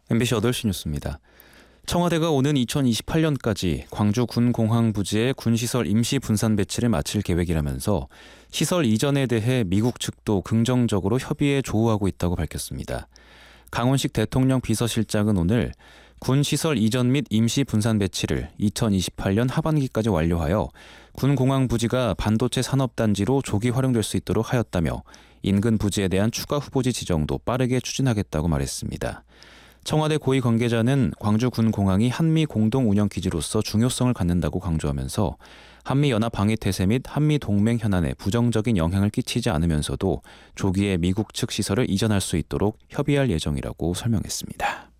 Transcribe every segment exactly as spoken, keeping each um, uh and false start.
엠비씨 여덟 시 뉴스입니다. 청와대가 오는 이천이십팔 년까지 광주 군공항 부지의 군시설 임시 분산 배치를 마칠 계획이라면서 시설 이전에 대해 미국 측도 긍정적으로 협의에 조우하고 있다고 밝혔습니다. 강훈식 대통령 비서실장은 오늘 군시설 이전 및 임시 분산 배치를 이천이십팔 년 하반기까지 완료하여 군공항 부지가 반도체 산업단지로 조기 활용될 수 있도록 하였다며 인근 부지에 대한 추가 후보지 지정도 빠르게 추진하겠다고 말했습니다. 청와대 고위 관계자는 광주 군공항이 한미 공동 운영 기지로서 중요성을 갖는다고 강조하면서 한미 연합 방위 태세 및 한미 동맹 현안에 부정적인 영향을 끼치지 않으면서도 조기에 미국 측 시설을 이전할 수 있도록 협의할 예정이라고 설명했습니다.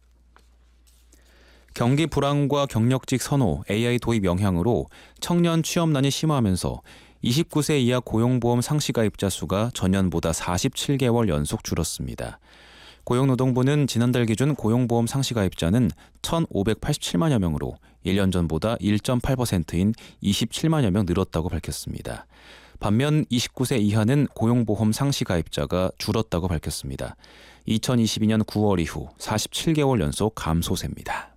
경기 불황과 경력직 선호, 에이아이 도입 영향으로 청년 취업난이 심화하면서 이십구 세 이하 고용보험 상시가입자 수가 전년보다 사십칠 개월 연속 줄었습니다. 고용노동부는 지난달 기준 고용보험 상시가입자는 천오백팔십칠만여 명으로 일 년 전보다 일 점 팔 퍼센트인 이십칠만여 명 늘었다고 밝혔습니다. 반면 이십구 세 이하는 고용보험 상시가입자가 줄었다고 밝혔습니다. 이천이십이 년 구월 이후 사십칠 개월 연속 감소세입니다.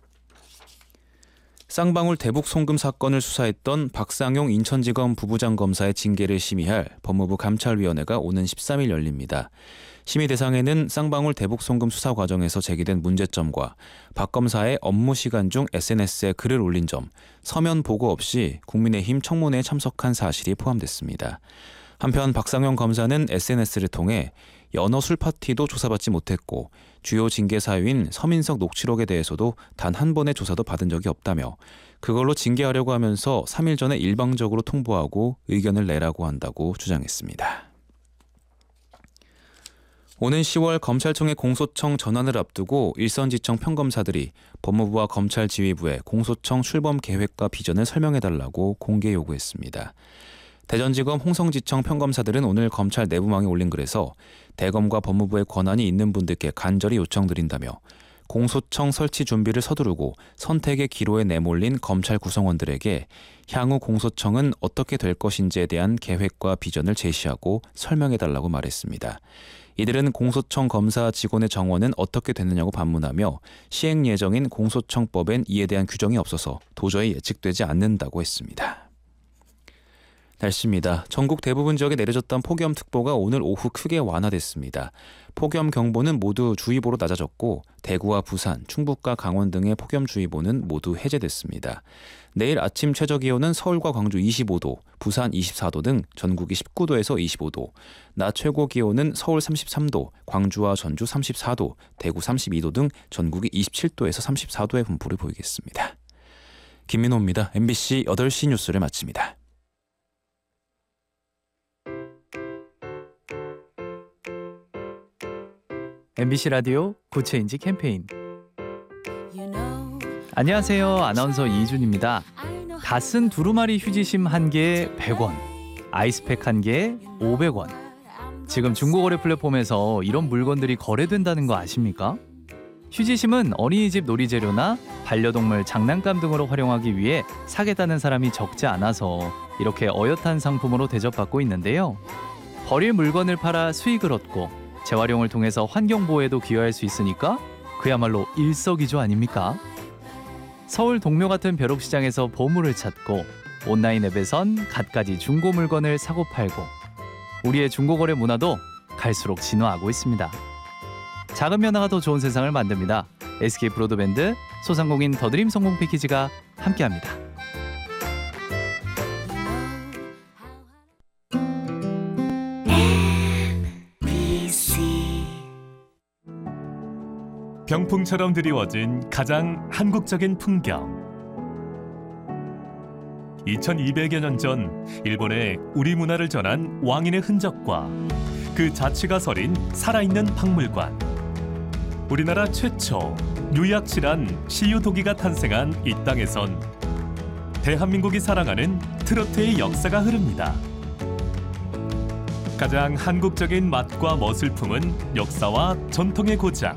쌍방울 대북 송금 사건을 수사했던 박상용 인천지검 부부장 검사의 징계를 심의할 법무부 감찰위원회가 오는 십삼 일 열립니다. 심의 대상에는 쌍방울 대북 송금 수사 과정에서 제기된 문제점과 박 검사의 업무 시간 중 에스엔에스에 글을 올린 점, 서면 보고 없이 국민의힘 청문회에 참석한 사실이 포함됐습니다. 한편 박상용 검사는 에스엔에스를 통해 연어 술 파티도 조사받지 못했고 주요 징계 사유인 서민석 녹취록에 대해서도 단 한 번의 조사도 받은 적이 없다며 그걸로 징계하려고 하면서 삼 일 전에 일방적으로 통보하고 의견을 내라고 한다고 주장했습니다. 오는 시월 검찰청의 공소청 전환을 앞두고 일선지청 평검사들이 법무부와 검찰지휘부에 공소청 출범 계획과 비전을 설명해달라고 공개 요구했습니다. 대전지검 홍성지청 평검사들은 오늘 검찰 내부망에 올린 글에서 대검과 법무부의 권한이 있는 분들께 간절히 요청드린다며 공소청 설치 준비를 서두르고 선택의 기로에 내몰린 검찰 구성원들에게 향후 공소청은 어떻게 될 것인지에 대한 계획과 비전을 제시하고 설명해달라고 말했습니다. 이들은 공소청 검사 직원의 정원은 어떻게 되느냐고 반문하며 시행 예정인 공소청법엔 이에 대한 규정이 없어서 도저히 예측되지 않는다고 했습니다. 날씨입니다. 전국 대부분 지역에 내려졌던 폭염특보가 오늘 오후 크게 완화됐습니다. 폭염경보는 모두 주의보로 낮아졌고 대구와 부산, 충북과 강원 등의 폭염주의보는 모두 해제됐습니다. 내일 아침 최저기온은 서울과 광주 이십오 도, 부산 이십사 도 등 전국이 십구 도에서 이십오 도, 낮 최고기온은 서울 삼십삼 도, 광주와 전주 삼십사 도, 대구 삼십이 도 등 전국이 이십칠 도에서 삼십사 도의 분포를 보이겠습니다. 김민호입니다. 엠비씨 여덟 시 뉴스를 마칩니다. 엠비씨 라디오 구체인지 캠페인. 안녕하세요. 아나운서 이준입니다. 다 쓴 두루마리 휴지심 한 개에 백 원, 아이스팩 한 개에 오백 원. 지금 중고거래 플랫폼에서 이런 물건들이 거래된다는 거 아십니까? 휴지심은 어린이집 놀이재료나 반려동물 장난감 등으로 활용하기 위해 사겠다는 사람이 적지 않아서 이렇게 어엿한 상품으로 대접받고 있는데요. 버릴 물건을 팔아 수익을 얻고 재활용을 통해서 환경보호에도 기여할 수 있으니까 그야말로 일석이조 아닙니까? 서울 동묘 같은 벼룩시장에서 보물을 찾고 온라인 앱에선 갖가지 중고 물건을 사고 팔고 우리의 중고거래 문화도 갈수록 진화하고 있습니다. 작은 변화가 더 좋은 세상을 만듭니다. 에스케이 브로드밴드, 소상공인 더드림 성공 패키지가 함께합니다. 병풍처럼 드리워진 가장 한국적인 풍경. 이천이백여 년 전 일본에 우리 문화를 전한 왕인의 흔적과 그 자취가 서린 살아있는 박물관. 우리나라 최초 유약실한 시유도기가 탄생한 이 땅에선 대한민국이 사랑하는 트로트의 역사가 흐릅니다. 가장 한국적인 맛과 멋을 품은 역사와 전통의 고장.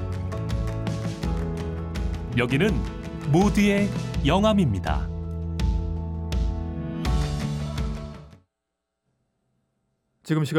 여기는 모두의 영암입니다. 지금 시각